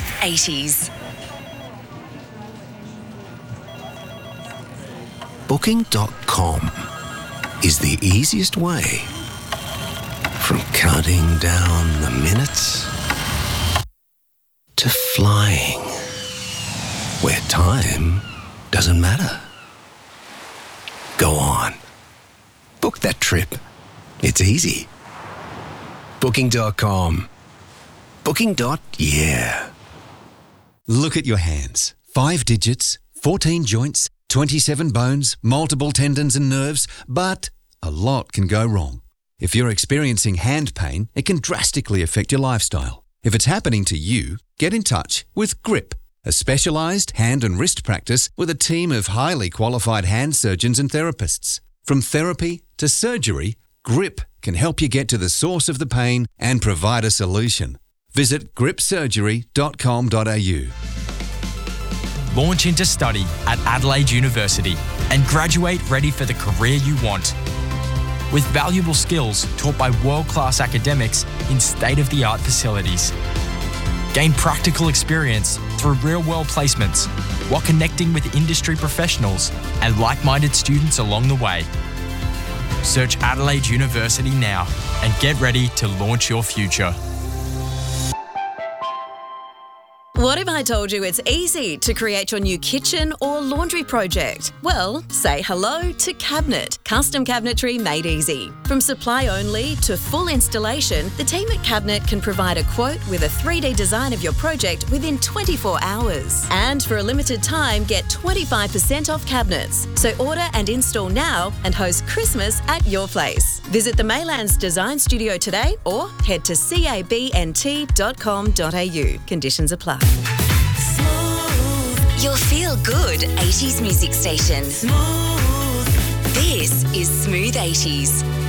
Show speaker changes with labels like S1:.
S1: 80s.
S2: Booking.com is the easiest way from counting down the minutes to flying where time doesn't matter. Go on. Book that trip. It's easy. Booking.com. Booking.yeah.
S3: Look at your hands. 5 digits, 14 joints, 27 bones, multiple tendons and nerves, but a lot can go wrong. If you're experiencing hand pain, it can drastically affect your lifestyle. If it's happening to you, get in touch with GRIP, a specialised hand and wrist practice with a team of highly qualified hand surgeons and therapists. From therapy to surgery, GRIP can help you get to the source of the pain and provide a solution. Visit gripsurgery.com.au.
S4: Launch into study at Adelaide University and graduate ready for the career you want. With valuable skills taught by world-class academics in state-of-the-art facilities. Gain practical experience through real-world placements while connecting with industry professionals and like-minded students along the way. Search Adelaide University now and get ready to launch your future.
S1: What if I told you it's easy to create your new kitchen or laundry project? Well, say hello to Cabinet, custom cabinetry made easy. From supply only to full installation, the team at Cabinet can provide a quote with a 3D design of your project within 24 hours. And for a limited time, get 25% off cabinets. So order and install now and host Christmas at your place. Visit the Maylands Design Studio today or head to cabnt.com.au. Conditions apply.
S5: Your feel-good 80s music station. Smooth. This is Smooth 80s.